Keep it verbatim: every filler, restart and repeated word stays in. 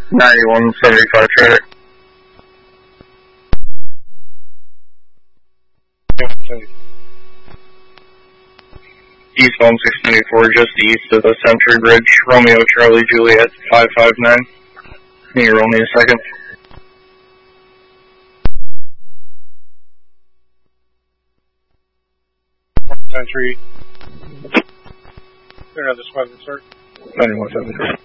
ninety-one seventy-five traffic. Eastbound six ninety-four, just east of the Century Bridge, Romeo Charlie Juliet five five nine. Can you roll me a second? Century. Another squadron, sir. ninety-one seventy-three.